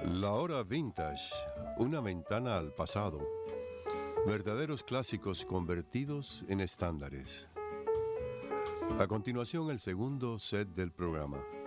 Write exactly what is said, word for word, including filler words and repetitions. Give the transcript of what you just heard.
La hora vintage, una ventana al pasado. Verdaderos clásicos convertidos en estándares. A continuación, el segundo set del programa.